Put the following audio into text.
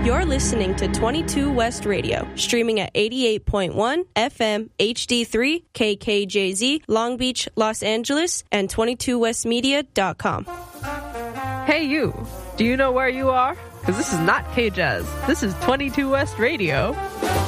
You're listening to 22 West Radio, streaming at 88.1 FM HD3 KKJZ, Long Beach, Los Angeles, and 22westmedia.com. Hey you, do you know where you are? Because this is not K-Jazz. This is 22 West Radio.